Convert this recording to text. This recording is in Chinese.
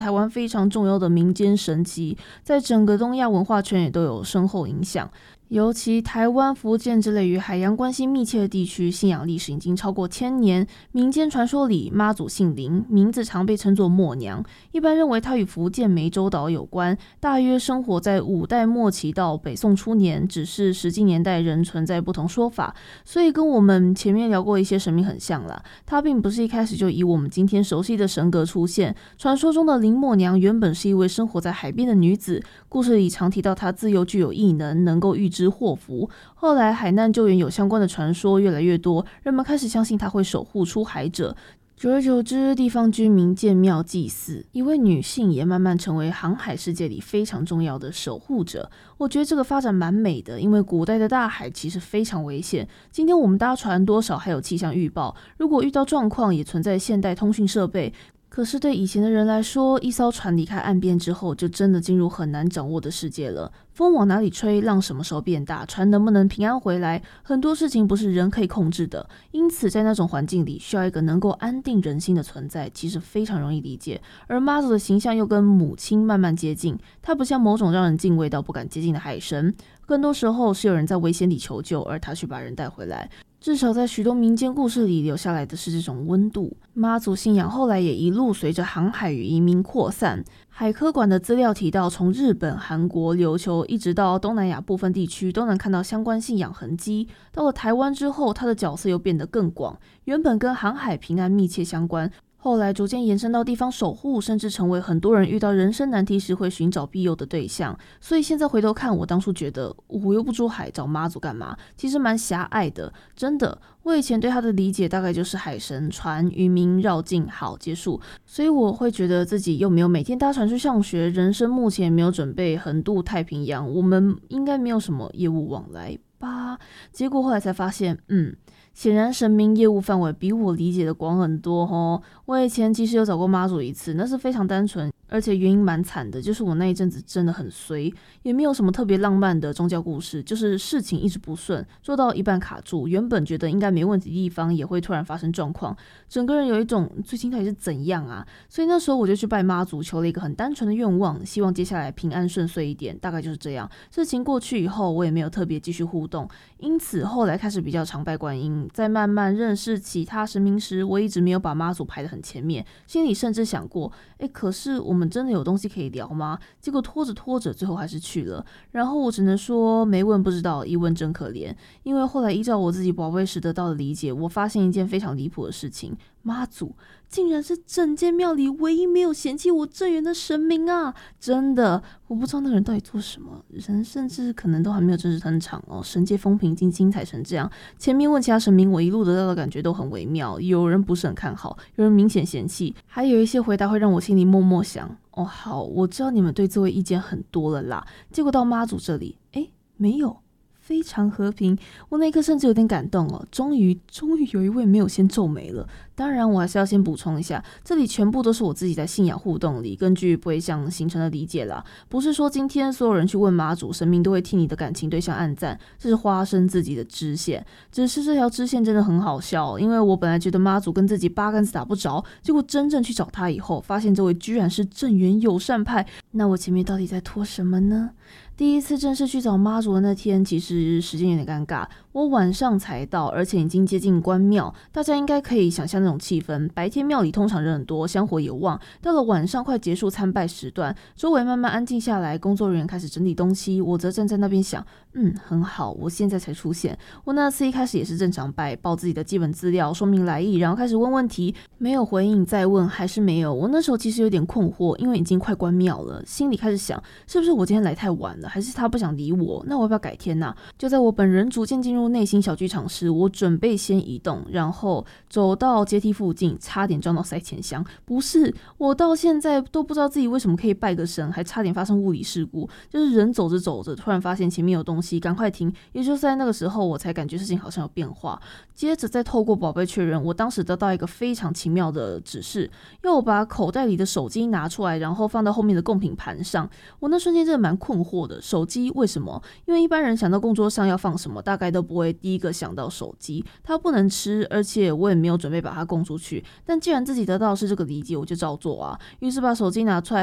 台湾非常重要的民间神祇，在整个东亚文化圈也都有深厚影响。尤其台湾、福建之类与海洋关系密切的地区，信仰历史已经超过1000年。民间传说里，妈祖姓林，名字常被称作默娘。一般认为它与福建湄洲岛有关，大约生活在5代末期到北宋初年，只是实际年代仍存在不同说法，所以跟我们前面聊过一些神明很像啦。它并不是一开始就以我们今天熟悉的神格出现。传说中的林默娘原本是一位生活在海边的女子，故事里常提到她自幼具有异能，能够预知祸福。后来海难救援有相关的传说越来越多，人们开始相信她会守护出海者。久而久之，地方居民建庙祭祀，一位女性也慢慢成为航海世界里非常重要的守护者。我觉得这个发展蛮美的，因为古代的大海其实非常危险。今天我们搭船多少还有气象预报，如果遇到状况也存在现代通讯设备。可是对以前的人来说，一艘船离开岸边之后，就真的进入很难掌握的世界了。风往哪里吹，浪什么时候变大，船能不能平安回来，很多事情不是人可以控制的。因此在那种环境里，需要一个能够安定人心的存在，其实非常容易理解。而妈祖的形象又跟母亲慢慢接近，她不像某种让人敬畏到不敢接近的海神，更多时候是有人在危险里求救，而她却把人带回来。至少在许多民间故事里留下来的是这种温度。妈祖信仰后来也一路随着航海与移民扩散。海科馆的资料提到，从日本、韩国、琉球一直到东南亚部分地区都能看到相关信仰痕迹。到了台湾之后，它的角色又变得更广，原本跟航海平安密切相关，后来逐渐延伸到地方守护，甚至成为很多人遇到人生难题时会寻找庇佑的对象。所以现在回头看，我当初觉得我又不出海找妈祖干嘛，其实蛮狭隘的。真的，我以前对他的理解大概就是海神、船、渔民、绕境，好结束。所以我会觉得自己又没有每天搭船去上学，人生目前没有准备横渡太平洋，我们应该没有什么业务往来吧。结果后来才发现，显然神明业务范围比我理解的广很多齁。我以前其实有找过妈祖一次，那是非常单纯，而且原因蛮惨的，就是我那一阵子真的很衰，也没有什么特别浪漫的宗教故事，就是事情一直不顺，做到一半卡住，原本觉得应该没问题的地方也会突然发生状况，整个人有一种最近到底是怎样啊。所以那时候我就去拜妈祖，求了一个很单纯的愿望，希望接下来平安顺遂一点，大概就是这样。事情过去以后，我也没有特别继续互动，因此后来开始比较常拜观音。在慢慢认识其他神明时，我一直没有把妈祖排得很前面，心里甚至想过，可是我们真的有东西可以聊吗？结果拖着拖着，最后还是去了。然后我只能说，没问不知道，一问真可怜。因为后来依照我自己宝贝时得到的理解，我发现一件非常离谱的事情，妈祖竟然是整间庙里唯一没有嫌弃我正缘的神明啊！真的，我不知道那个人到底做什么，人甚至可能都还没有正式登场哦。神界风评已经精彩成这样，前面问其他神明，我一路得到的感觉都很微妙，有人不是很看好，有人明显嫌弃，还有一些回答会让我心里默默想，哦好，我知道你们对这位意见很多了啦。结果到妈祖这里，没有。非常和平，我那一刻甚至有点感动哦，终于有一位没有先皱眉了。当然我还是要先补充一下，这里全部都是我自己在信仰互动里根据不会向形成的理解啦，不是说今天所有人去问妈祖，神明都会替你的感情对象按赞，这是花生自己的支线。只是这条支线真的很好笑，因为我本来觉得妈祖跟自己八竿子打不着，结果真正去找他以后，发现这位居然是正缘友善派，那我前面到底在拖什么呢？第一次正式去找妈祖的那天，其实时间有点尴尬，我晚上才到，而且已经接近关庙，大家应该可以想象那种气氛。白天庙里通常人很多，香火也旺，到了晚上快结束参拜时段，周围慢慢安静下来，工作人员开始整理东西，我则站在那边想，很好，我现在才出现。我那次一开始也是正常拜，报自己的基本资料，说明来意，然后开始问问题，没有回应再问，还是没有。我那时候其实有点困惑，因为已经快关庙了，心里开始想，是不是我今天来太晚了，还是他不想理我？那我要不要改天啊？就在我本人逐渐进入内心小剧场时，我准备先移动，然后走到阶梯附近，差点撞到塞钱箱。不是，我到现在都不知道自己为什么可以拜个神，还差点发生物理事故。就是人走着走着，突然发现前面有东西，赶快停。也就在那个时候，我才感觉事情好像有变化。接着再透过宝贝确认，我当时得到一个非常奇妙的指示，要我把口袋里的手机拿出来，然后放到后面的贡品盘上。我那瞬间真的蛮困惑的，手机为什么？因为一般人想到供桌上要放什么，大概都不会第一个想到手机，它不能吃，而且我也没有准备把它它供出去。但既然自己得到的是这个理解，我就照做啊。于是把手机拿出来